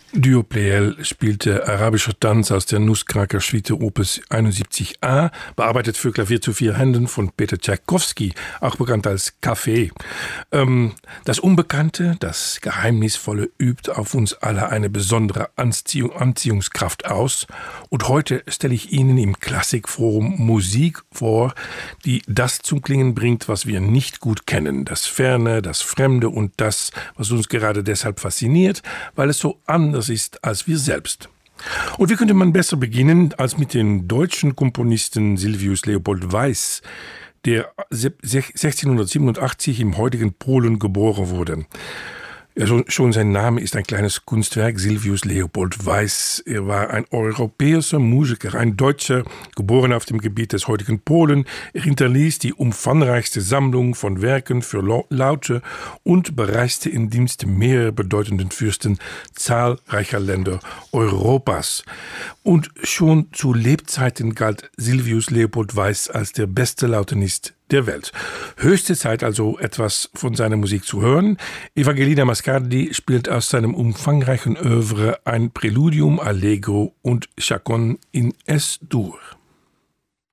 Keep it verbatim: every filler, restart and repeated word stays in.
Duo Pleyel spielte arabischer Tanz aus der Nussknacker-Suite Opus einundsiebzig a, bearbeitet für Klavier zu vier Händen von Peter Tschaikowski, auch bekannt als Café. Ähm, das Unbekannte, das Geheimnisvolle übt auf uns alle eine besondere Anziehung, Anziehungskraft aus. Und heute stelle ich Ihnen im Klassikforum Musik vor, die das zum Klingen bringt, was wir nicht gut kennen. Das Ferne, das Fremde und das, was uns gerade deshalb fasziniert, weil es so anders ist als wir selbst. Und wie könnte man besser beginnen als mit dem deutschen Komponisten Sylvius Leopold Weiß, der sechzehnhundertsiebenundachtzig im heutigen Polen geboren wurde. Also schon sein Name ist ein kleines Kunstwerk, Sylvius Leopold Weiß. Er war ein europäischer Musiker, ein Deutscher, geboren auf dem Gebiet des heutigen Polen. Er hinterließ die umfangreichste Sammlung von Werken für Laute und bereiste im Dienst mehrerer bedeutenden Fürsten zahlreicher Länder Europas. Und schon zu Lebzeiten galt Sylvius Leopold Weiß als der beste Lautenist der Welt. Höchste Zeit also, etwas von seiner Musik zu hören. Evangelina Mascardi spielt aus seinem umfangreichen Œuvre ein Präludium, Allegro und Chaconne in Es-Dur.